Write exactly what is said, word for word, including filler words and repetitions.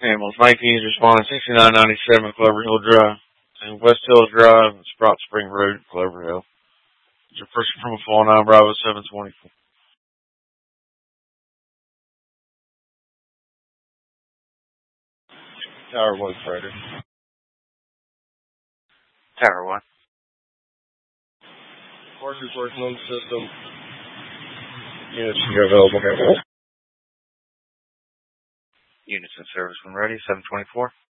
Animals, Nikes responding sixty-nine ninety-seven Clover Hill Drive. And West Hills Drive and Sprott Spring Road, Clover Hill. Is your first from a four nine Bravo seven twenty-four. Tower one, Frederick. Tower one. Horses working on the system. Units are available. Units in service when ready, seven twenty-four.